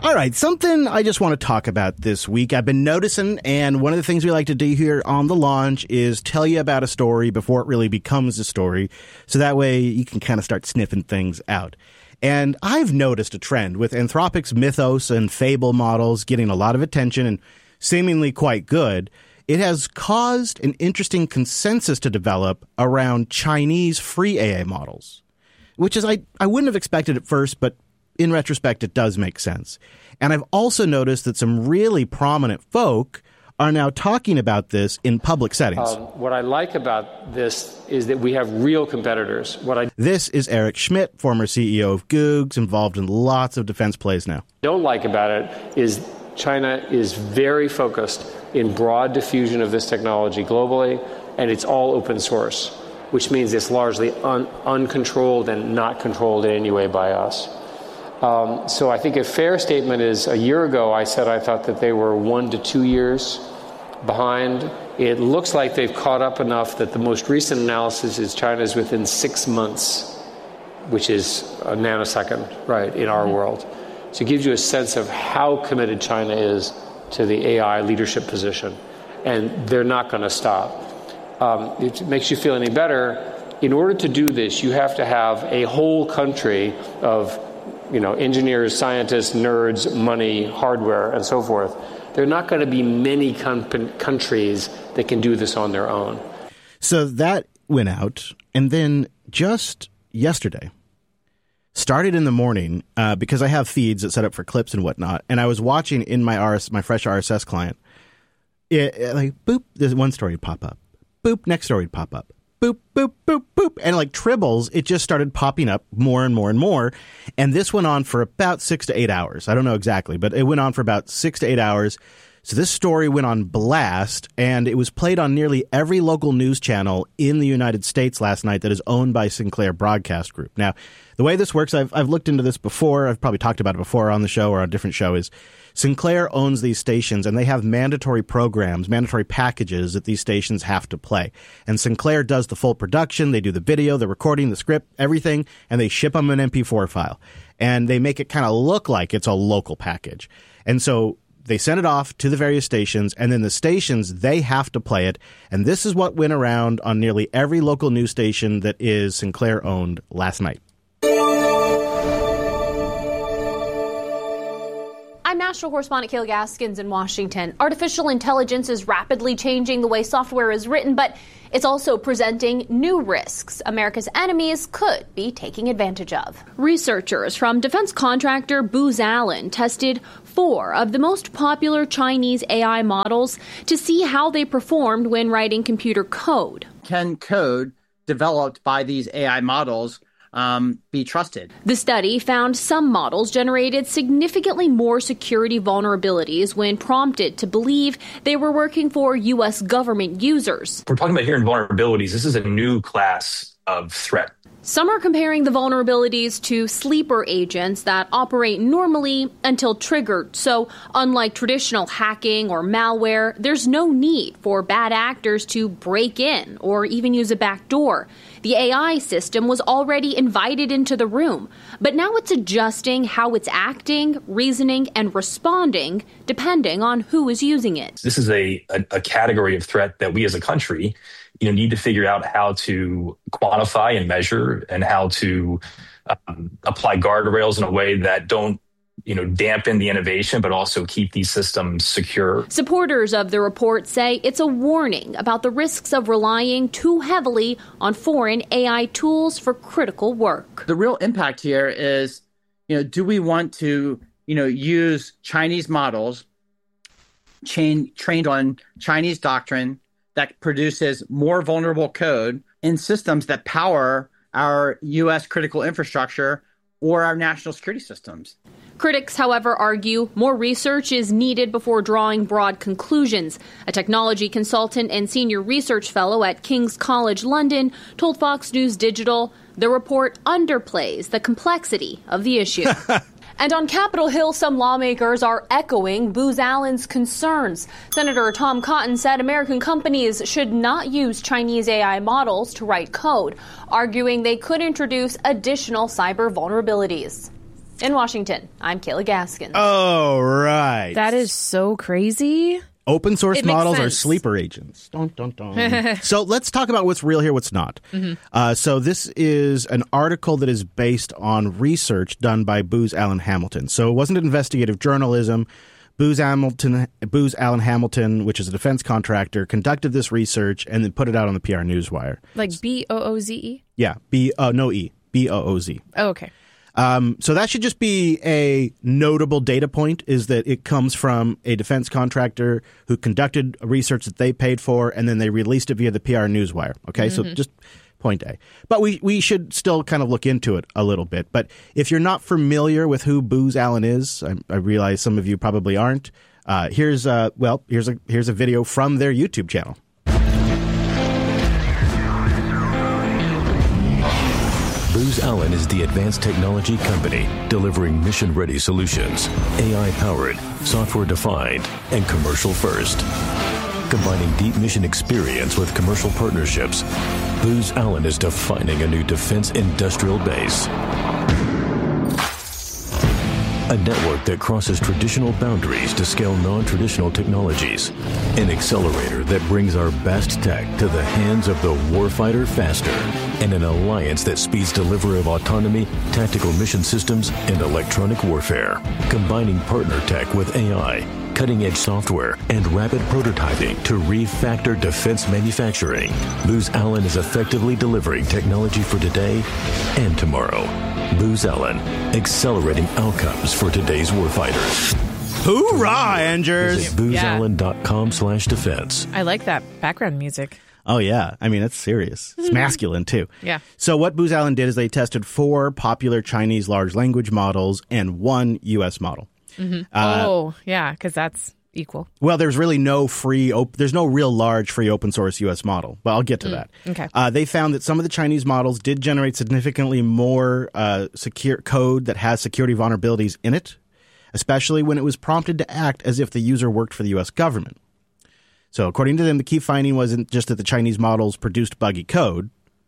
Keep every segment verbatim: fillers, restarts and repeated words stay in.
All right, something I just want to talk about this week. I've been noticing, and one of the things we like to do here on The Launch is tell you about a story before it really becomes a story, so that way you can kind of start sniffing things out. And I've noticed a trend with Anthropic's Mythos and Fable models getting a lot of attention and seemingly quite good. It has caused an interesting consensus to develop around Chinese free A I models, which is I, I wouldn't have expected at first, but in retrospect, it does make sense. And I've also noticed that some really prominent folk are now talking about this in public settings. Um, what I like about this is that we have real competitors. What I This is Eric Schmidt, former C E O of Googs, involved in lots of defense plays now. don't like about it is China is very focused in broad diffusion of this technology globally, and it's all open source, which means it's largely un- uncontrolled and not controlled in any way by us. Um, so I think a fair statement is a year ago I said I thought that they were one to two years behind. It looks like they've caught up enough that the most recent analysis is China is within six months, which is a nanosecond, right, in our world. So it gives you a sense of how committed China is to the A I leadership position. And they're not going to stop. Um, if it makes you feel any better, in order to do this, you have to have a whole country of you know, engineers, scientists, nerds, money, hardware, and so forth. There are not going to be many com- countries that can do this on their own. So that went out, and then just yesterday, started in the morning, uh, because I have feeds that set up for clips and whatnot, and I was watching in my R S, my fresh R S S client, it, it, like, boop, there's one story would pop up. Boop, next story would pop up. Boop, boop, boop, boop. And like tribbles, it just started popping up more and more and more. And this went on for about six to eight hours. I don't know exactly, but it went on for about six to eight hours. So this story went on blast, and it was played on nearly every local news channel in the United States last night that is owned by Sinclair Broadcast Group. Now, the way this works, I've, I've looked into this before. I've probably talked about it before on the show or on a different show, is Sinclair owns these stations, and they have mandatory programs, mandatory packages that these stations have to play. And Sinclair does the full production. They do the video, the recording, the script, everything, and they ship them an M P four file. And they make it kind of look like it's a local package. And so they send it off to the various stations, and then the stations, they have to play it. And this is what went around on nearly every local news station that is Sinclair-owned last night. I'm National Correspondent Kayla Gaskins in Washington. Artificial intelligence is rapidly changing the way software is written, but it's also presenting new risks America's enemies could be taking advantage of. Researchers from defense contractor Booz Allen tested four of the most popular Chinese A I models to see how they performed when writing computer code. Can code developed by these A I models Um, be trusted? The study found some models generated significantly more security vulnerabilities when prompted to believe they were working for U S government users. We're talking about here in vulnerabilities. This is a new class of threat. Some are comparing the vulnerabilities to sleeper agents that operate normally until triggered. So unlike traditional hacking or malware, there's no need for bad actors to break in or even use a backdoor. The A I system was already invited into the room, but now it's adjusting how it's acting, reasoning, and responding depending on who is using it. This is a, a, a category of threat that we as a country you know, need to figure out how to quantify and measure and how to um, apply guardrails in a way that don't, you know, dampen the innovation, but also keep these systems secure. Supporters of the report say it's a warning about the risks of relying too heavily on foreign A I tools for critical work. The real impact here is, you know, do we want to, you know, use Chinese models chain, trained on Chinese doctrine that produces more vulnerable code in systems that power our U S critical infrastructure or our national security systems? Critics, however, argue more research is needed before drawing broad conclusions. A technology consultant and senior research fellow at King's College London told Fox News Digital the report underplays the complexity of the issue. And on Capitol Hill, some lawmakers are echoing Booz Allen's concerns. Senator Tom Cotton said American companies should not use Chinese A I models to write code, arguing they could introduce additional cyber vulnerabilities. In Washington, I'm Kayla Gaskins. Oh, right. That is so crazy. Open source It makes models are sense. sleeper agents. Dun, dun, dun. So let's talk about what's real here, what's not. Mm-hmm. Uh, so this is an article that is based on research done by Booz Allen Hamilton. So it wasn't investigative journalism. Booz Hamilton, Booz Allen Hamilton, which is a defense contractor, conducted this research and then put it out on the P R Newswire. Like B O O Z E? Yeah, B. Uh, no E. B O O Z. Oh, okay. Um, so that should just be a notable data point, is that it comes from a defense contractor who conducted research that they paid for, and then they released it via the P R Newswire. Okay, mm-hmm. So just point A. But we, we should still kind of look into it a little bit. But if you're not familiar with who Booz Allen is, I, I realize some of you probably aren't. Uh, here's a, well, here's a here's a video from their YouTube channel. Booz Allen is the advanced technology company delivering mission-ready solutions, A I-powered, software-defined, and commercial-first. Combining deep mission experience with commercial partnerships, Booz Allen is defining a new defense industrial base. A network that crosses traditional boundaries to scale non-traditional technologies. An accelerator that brings our best tech to the hands of the warfighter faster. And an alliance that speeds delivery of autonomy, tactical mission systems, and electronic warfare. Combining partner tech with A I, cutting-edge software, and rapid prototyping to refactor defense manufacturing. Booz Allen is effectively delivering technology for today and tomorrow. Booz Allen, accelerating outcomes for today's warfighters. Hoorah, Angers! Visit booz allen dot com slash defense. I like that background music. Oh, yeah. I mean, it's serious. It's masculine, too. Yeah. So what Booz Allen did is they tested four popular Chinese large language models and one U S model. Mm-hmm. Uh, oh, yeah, because that's equal. Well, there's really no free, op- there's no real large free open source U S model. But I'll get to mm, that. Okay. Uh, they found that some of the Chinese models did generate significantly more uh, secure code that has security vulnerabilities in it, especially when it was prompted to act as if the user worked for the U S government. So according to them, the key finding wasn't just that the Chinese models produced buggy code.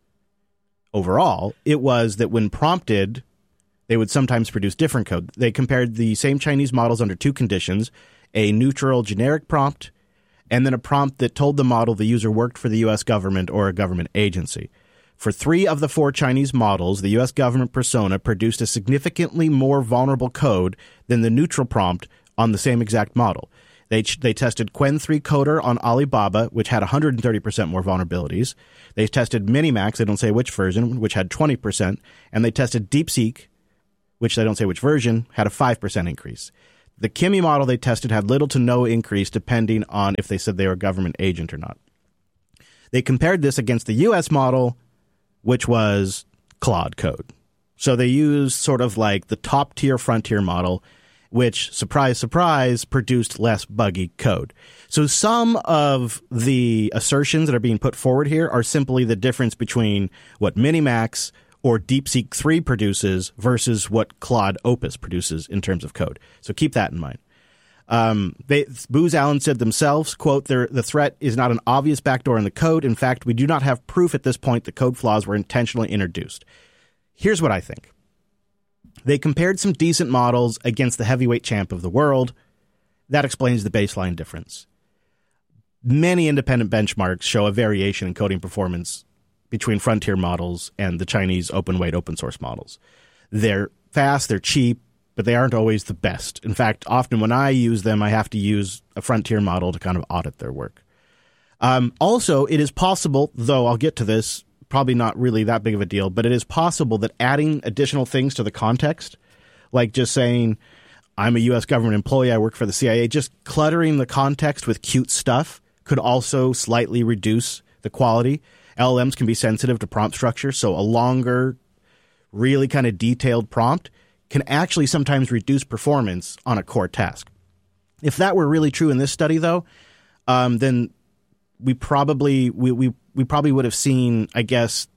Overall, it was that when prompted, they would sometimes produce different code. They compared the same Chinese models under two conditions, a neutral generic prompt, and then a prompt that told the model the user worked for the U S government or a government agency. For three of the four Chinese models, the U S government persona produced a significantly more vulnerable code than the neutral prompt on the same exact model. They they tested Qwen three Coder on Alibaba, which had one hundred thirty percent more vulnerabilities. They tested Minimax, they don't say which version, which had twenty percent. And they tested DeepSeek, which they don't say which version, had a five percent increase. The Kimi model they tested had little to no increase depending on if they said they were a government agent or not. They compared this against the U S model, which was Claude Code. So they used sort of like the top-tier frontier model, which, surprise, surprise, produced less buggy code. So some of the assertions that are being put forward here are simply the difference between what Minimax or DeepSeek three produces versus what Claude Opus produces in terms of code. So keep that in mind. Um, they, Booz Allen said themselves, quote, the threat is not an obvious backdoor in the code. In fact, we do not have proof at this point that code flaws were intentionally introduced. Here's what I think. They compared some decent models against the heavyweight champ of the world. That explains the baseline difference. Many independent benchmarks show a variation in coding performance between frontier models and the Chinese open-weight open source models. They're fast, they're cheap, but they aren't always the best. In fact, often when I use them, I have to use a frontier model to kind of audit their work. Um, also, it is possible, though I'll get to this, probably not really that big of a deal, but it is possible that adding additional things to the context, like just saying, I'm a U S government employee, I work for the C I A, just cluttering the context with cute stuff could also slightly reduce the quality. L L Ms can be sensitive to prompt structure, so a longer, really kind of detailed prompt can actually sometimes reduce performance on a core task. If that were really true in this study, though, um, then we probably we, we we probably would have seen, I guess,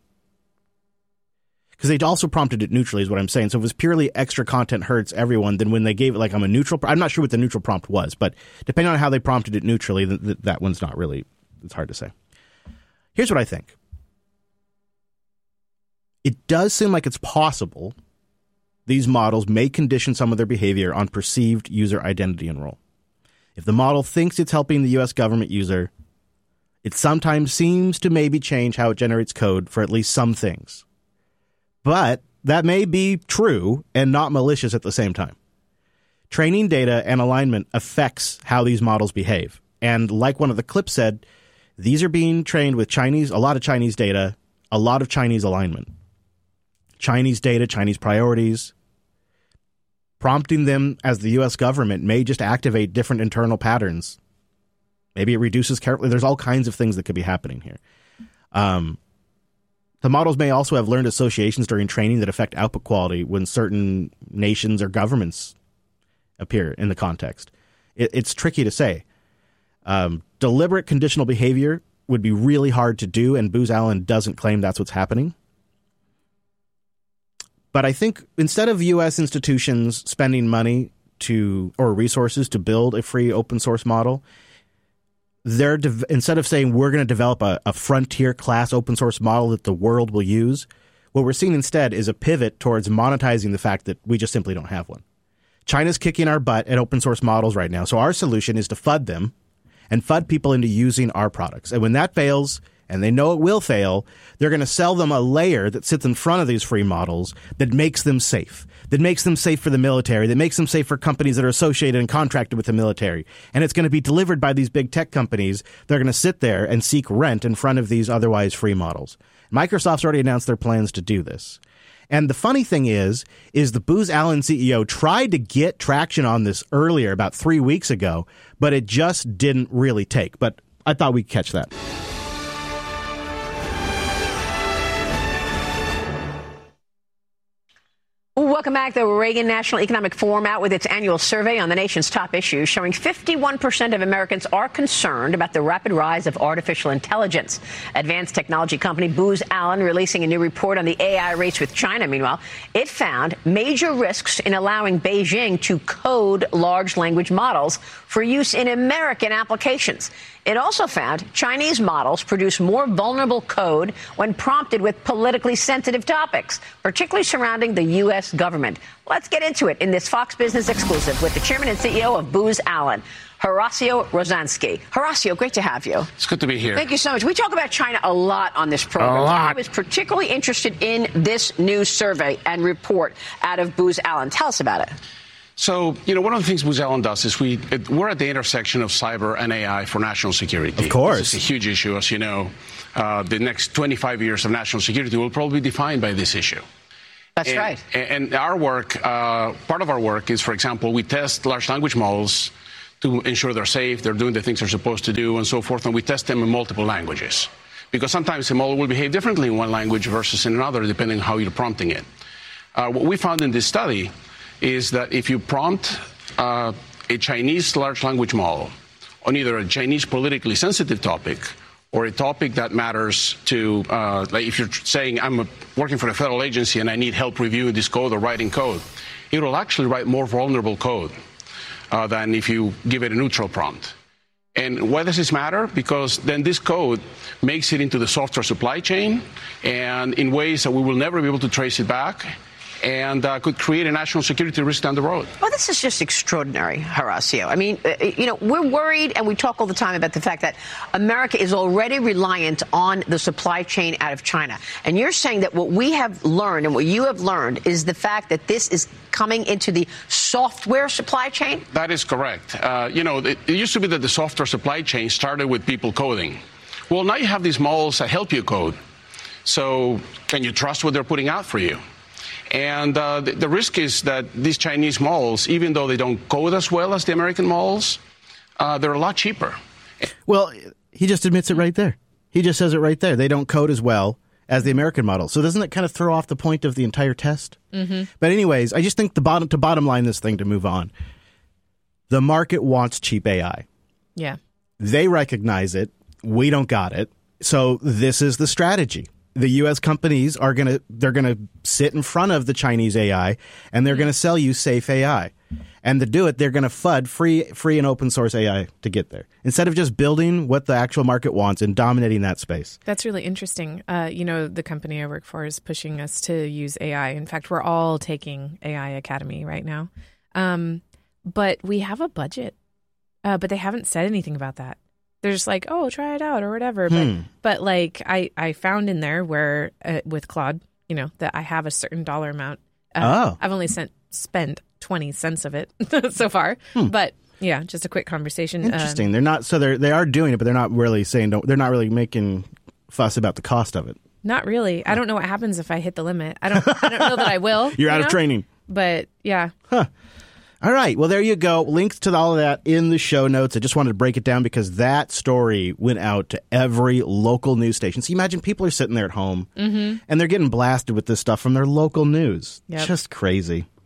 because they also prompted it neutrally is what I'm saying. So if it was purely extra content hurts everyone, then when they gave it like I'm a neutral, I'm not sure what the neutral prompt was, but depending on how they prompted it neutrally, th- th- that one's not really, it's hard to say. Here's what I think. It does seem like it's possible these models may condition some of their behavior on perceived user identity and role. If the model thinks it's helping the U S government user, it sometimes seems to maybe change how it generates code for at least some things. But that may be true and not malicious at the same time. Training data and alignment affects how these models behave. And like one of the clips said, these are being trained with Chinese, a lot of Chinese data, a lot of Chinese alignment. Chinese data, Chinese priorities. Prompting them as the U S government may just activate different internal patterns. Maybe it reduces carefully. There's all kinds of things that could be happening here. Um, the models may also have learned associations during training that affect output quality when certain nations or governments appear in the context. It, it's tricky to say. Um, deliberate conditional behavior would be really hard to do, and Booz Allen doesn't claim that's what's happening. But I think instead of U S institutions spending money to or resources to build a free open source model, they're de- instead of saying we're going to develop a, a frontier class open source model that the world will use, what we're seeing instead is a pivot towards monetizing the fact that we just simply don't have one. China's kicking our butt at open source models right now, so our solution is to F U D them and F U D people into using our products. And when that fails, and they know it will fail, they're going to sell them a layer that sits in front of these free models that makes them safe, that makes them safe for the military, that makes them safe for companies that are associated and contracted with the military. And it's going to be delivered by these big tech companies. They're going to sit there and seek rent in front of these otherwise free models. Microsoft's already announced their plans to do this. And the funny thing is, is the Booz Allen C E O tried to get traction on this earlier, about three weeks ago, but it just didn't really take. But I thought we'd catch that. Welcome back. The Reagan National Economic Forum out with its annual survey on the nation's top issues, showing fifty-one percent of Americans are concerned about the rapid rise of artificial intelligence. Advanced technology company Booz Allen releasing a new report on the A I race with China. Meanwhile, it found major risks in allowing Beijing to code large language models for use in American applications. It also found Chinese models produce more vulnerable code when prompted with politically sensitive topics, particularly surrounding the U S government. Let's get into it in this Fox Business exclusive with the chairman and C E O of Booz Allen, Horacio Rozanski. Horacio, great to have you. It's good to be here. Thank you so much. We talk about China a lot on this program. A lot. I was particularly interested in this new survey and report out of Booz Allen. Tell us about it. So, you know, one of the things Booz Allen does is we, it, we're at the intersection of cyber and A I for national security. Of course. It's a huge issue, as you know. Uh, the next twenty-five years of national security will probably be defined by this issue. That's and, right. And our work, uh, part of our work is, for example, we test large language models to ensure they're safe, they're doing the things they're supposed to do, and so forth, and we test them in multiple languages. Because sometimes a model will behave differently in one language versus in another, depending on how you're prompting it. Uh, what we found in this study is that if you prompt uh, a Chinese large language model on either a Chinese politically sensitive topic or a topic that matters to, uh, like if you're saying I'm a, working for a federal agency and I need help reviewing this code or writing code, it will actually write more vulnerable code uh, than if you give it a neutral prompt. And why does this matter? Because then this code makes it into the software supply chain and in ways that we will never be able to trace it back, and uh, could create a national security risk down the road. Well, this is just extraordinary, Horacio. I mean, uh, you know, we're worried, and we talk all the time about the fact that America is already reliant on the supply chain out of China. And you're saying that what we have learned and what you have learned is the fact that this is coming into the software supply chain? That is correct. Uh, you know, it, it used to be that the software supply chain started with people coding. Well, now you have these models that help you code. So can you trust what they're putting out for you? And uh, the, the risk is that these Chinese models, even though they don't code as well as the American models, uh, they're a lot cheaper. Well, he just admits it right there. He just says it right there. They don't code as well as the American model. So doesn't that kind of throw off the point of the entire test? Mm-hmm. But anyways, I just think the bottom to bottom line this thing to move on. The market wants cheap A I. Yeah. They recognize it. We don't got it. So this is the strategy. The U S companies are going to, they're going to sit in front of the Chinese A I and they're going to sell you safe A I. And to do it, they're going to fud free free and open source A I to get there, instead of just building what the actual market wants and dominating that space. That's really interesting. Uh, you know, the company I work for is pushing us to use A I. In fact, we're all taking A I Academy right now. Um, but we have a budget, uh, but they haven't said anything about that. They're just like, oh, try it out or whatever. Hmm. But, but like I, I found in there where uh, with Claude, you know, that I have a certain dollar amount. Uh, oh. I've only sent, spent twenty cents of it so far. Hmm. But yeah, just a quick conversation. Interesting. Um, they're not, so they're, they are doing it, but they're not really saying, don't, they're not really making fuss about the cost of it. Not really. I don't know what happens if I hit the limit. I don't, I don't know that I will. You're you out know? of training. But yeah. Huh. All right. Well, there you go. Links to all of that in the show notes. I just wanted to break it down because that story went out to every local news station. So you imagine people are sitting there at home Mm-hmm. and they're getting blasted with this stuff from their local news. Yep. Just crazy.